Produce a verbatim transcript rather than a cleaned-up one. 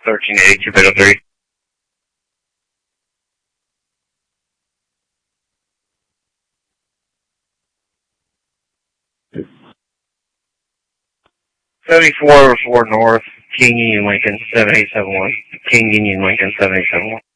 thirteen eighty-two, Beta three. seventy-four over four North, King Union Lincoln, seven eight seven one. King Union Lincoln, seven eight seven one.